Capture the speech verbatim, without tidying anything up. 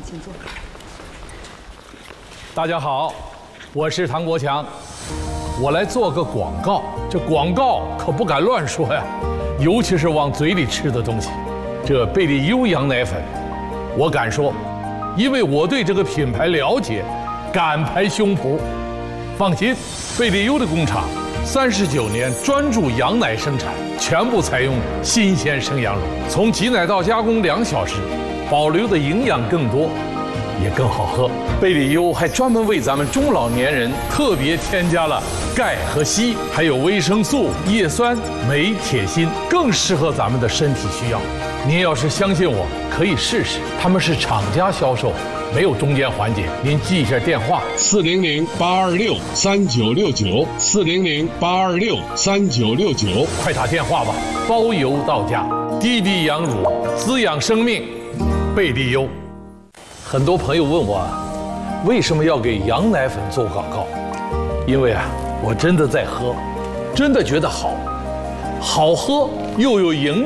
请坐。 大家好，我是唐国强，我来做个广告。这广告可不敢乱说呀，尤其是往嘴里吃的东西。这贝利优羊奶粉，我敢说，因为我对这个品牌了解，敢拍胸脯。放心，贝利优的工厂三十九年专注羊奶生产，全部采用新鲜生羊乳，从挤奶到加工两小时，保留的营养更多，也更好喝。贝利优还专门为咱们中老年人特别添加了钙和硒，还有维生素、叶酸、镁、铁、锌，更适合咱们的身体需要。您要是相信我，可以试试。他们是厂家销售，没有中间环节。您记一下电话： 四零零八二六三九六九，四零零八二六三九六九， 快打电话吧，包邮到家。滴滴羊乳，滋养生命，贝利优。很多朋友问我，为什么要给羊奶粉做广告？因为啊，我真的在喝，真的觉得好，好喝又有营养。